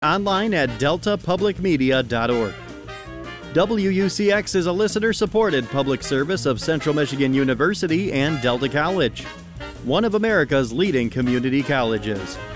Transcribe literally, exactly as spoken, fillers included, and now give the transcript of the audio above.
online at delta public media dot org. W U C X is a listener-supported public service of Central Michigan University and Delta College, one of America's leading community colleges.